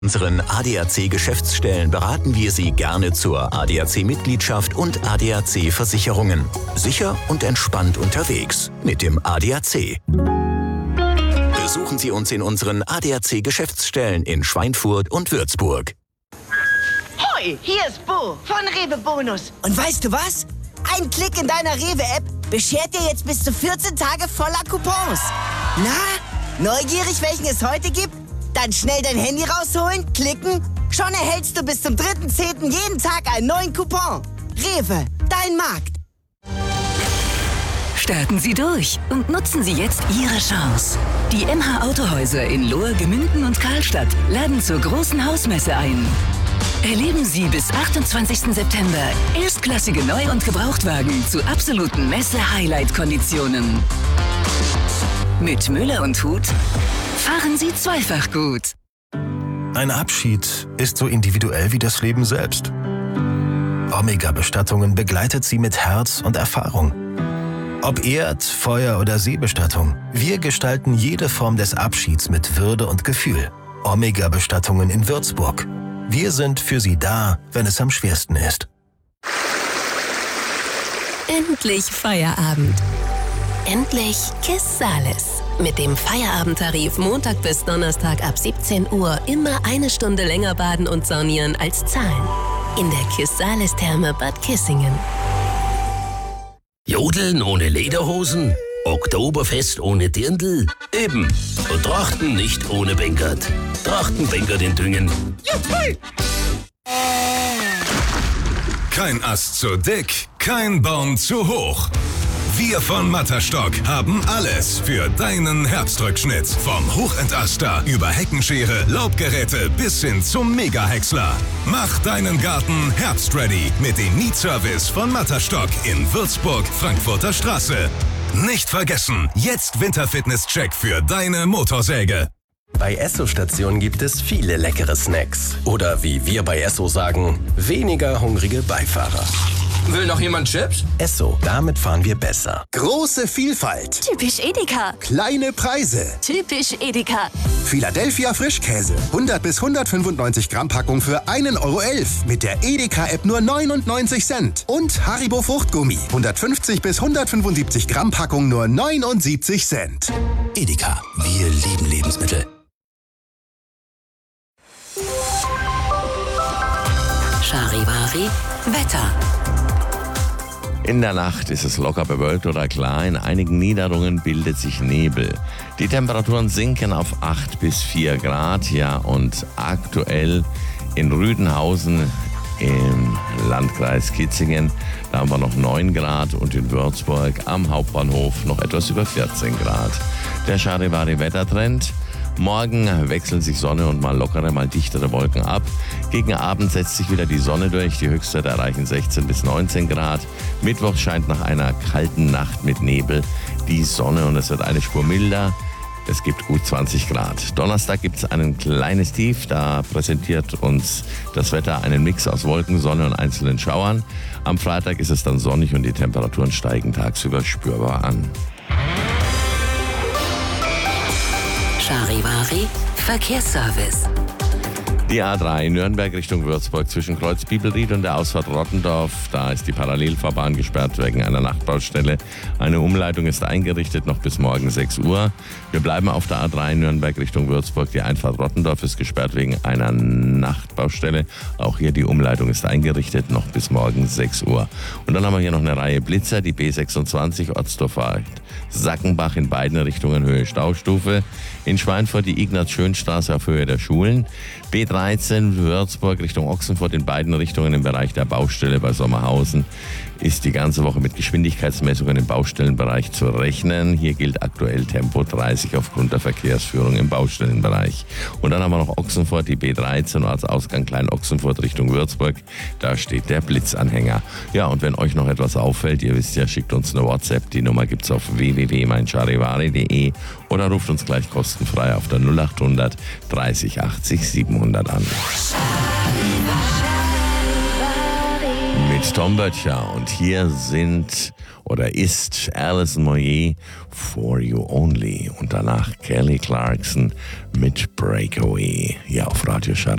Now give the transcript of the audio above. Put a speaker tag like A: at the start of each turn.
A: Unseren ADAC-Geschäftsstellen beraten wir Sie gerne zur ADAC-Mitgliedschaft und ADAC-Versicherungen. Sicher und entspannt unterwegs mit dem ADAC. Besuchen Sie uns in unseren ADAC-Geschäftsstellen in Schweinfurt und Würzburg.
B: Hoi, hier ist Bo von Rewe Bonus.
C: Und weißt du was? Ein Klick in deiner Rewe-App beschert dir jetzt bis zu 14 Tage voller Coupons. Na, neugierig, welchen es heute gibt? Dann schnell dein Handy rausholen, klicken. Schon erhältst du bis zum 3.10. jeden Tag einen neuen Coupon. Rewe, dein Markt.
D: Starten Sie durch und nutzen Sie jetzt Ihre Chance. Die MH Autohäuser in Lohr, Gemünden und Karlstadt laden zur großen Hausmesse ein. Erleben Sie bis 28. September erstklassige Neu- und Gebrauchtwagen zu absoluten Messe-Highlight-Konditionen. Mit Müller und Huth fahren Sie zweifach gut.
E: Ein Abschied ist so individuell wie das Leben selbst. Omega Bestattungen begleitet Sie mit Herz und Erfahrung. Ob Erd-, Feuer- oder Seebestattung, wir gestalten jede Form des Abschieds mit Würde und Gefühl. Omega Bestattungen in Würzburg. Wir sind für Sie da, wenn es am schwersten ist.
D: Endlich Feierabend. Endlich KISS Sales. Mit dem Feierabendtarif Montag bis Donnerstag ab 17 Uhr immer eine Stunde länger baden und saunieren als zahlen. In der KISS Sales Therme Bad Kissingen.
F: Jodeln ohne Lederhosen? Oktoberfest ohne Dirndl? Eben. Und Trachten nicht ohne Bengert. Trachten Bengert in Düngen. Juhu!
G: Kein Ast zu dick, kein Baum zu hoch. Wir von Matterstock haben alles für deinen Herbstrückschnitt. Vom Hochentaster über Heckenschere, Laubgeräte bis hin zum Mega-Häcksler. Mach deinen Garten herbstready mit dem Mietservice von Matterstock in Würzburg, Frankfurter Straße. Nicht vergessen, jetzt Winterfitness-Check für deine Motorsäge.
H: Bei Esso-Stationen gibt es viele leckere Snacks. Oder wie wir bei Esso sagen, weniger hungrige Beifahrer.
I: Will noch jemand Chips?
H: Esso, damit fahren wir besser.
J: Große Vielfalt.
K: Typisch Edeka.
J: Kleine Preise.
K: Typisch Edeka.
J: Philadelphia Frischkäse. 100 bis 195 Gramm Packung für 1,11 € mit der Edeka-App nur 99 Cent. Und Haribo Fruchtgummi. 150 bis 175 Gramm Packung nur 79 Cent.
H: Edeka, wir lieben Lebensmittel.
D: Charivari Wetter.
L: In der Nacht ist es locker bewölkt oder klar, in einigen Niederungen bildet sich Nebel. Die Temperaturen sinken auf 8 bis 4 Grad, ja, und aktuell in Rüdenhausen im Landkreis Kitzingen, da haben wir noch 9 Grad und in Würzburg am Hauptbahnhof noch etwas über 14 Grad. Der Charivari-Wettertrend: morgen wechseln sich Sonne und mal lockere, mal dichtere Wolken ab. Gegen Abend setzt sich wieder die Sonne durch. Die Höchstwerte erreichen 16 bis 19 Grad. Mittwoch scheint nach einer kalten Nacht mit Nebel die Sonne und es wird eine Spur milder. Es gibt gut 20 Grad. Donnerstag gibt es ein kleines Tief. Da präsentiert uns das Wetter einen Mix aus Wolken, Sonne und einzelnen Schauern. Am Freitag ist es dann sonnig und die Temperaturen steigen tagsüber spürbar an.
D: Charivari Verkehrsservice.
L: Die A3 Nürnberg Richtung Würzburg zwischen Kreuz Bibelried und der Ausfahrt Rottendorf. Da ist die Parallelfahrbahn gesperrt wegen einer Nachtbaustelle. Eine Umleitung ist eingerichtet noch bis morgen 6 Uhr. Wir bleiben auf der A3 Nürnberg Richtung Würzburg. Die Einfahrt Rottendorf ist gesperrt wegen einer Nachtbaustelle. Auch hier die Umleitung ist eingerichtet noch bis morgen 6 Uhr. Und dann haben wir hier noch eine Reihe Blitzer. Die B26 Otzdorf Sackenbach in beiden Richtungen Höhe Staustufe. In Schweinfurt die Ignaz-Schön-Straße auf Höhe der Schulen. B13 Würzburg Richtung Ochsenfurt in beiden Richtungen im Bereich der Baustelle bei Sommerhausen ist die ganze Woche mit Geschwindigkeitsmessungen im Baustellenbereich zu rechnen. Hier gilt aktuell Tempo 30 aufgrund der Verkehrsführung im Baustellenbereich. Und dann haben wir noch Ochsenfurt, die B13 als Ausgang Klein-Ochsenfurt Richtung Würzburg. Da steht der Blitzanhänger. Ja, und wenn euch noch etwas auffällt, ihr wisst ja, schickt uns eine WhatsApp. Die Nummer gibt's auf www.meincharivari.de oder ruft uns gleich kostenfrei auf der 0800 30 80 700 an. Mit Alex Tomböttcher und hier ist Alison Moyet For You Only und danach Kelly Clarkson mit Breakaway hier auf Radio Schade.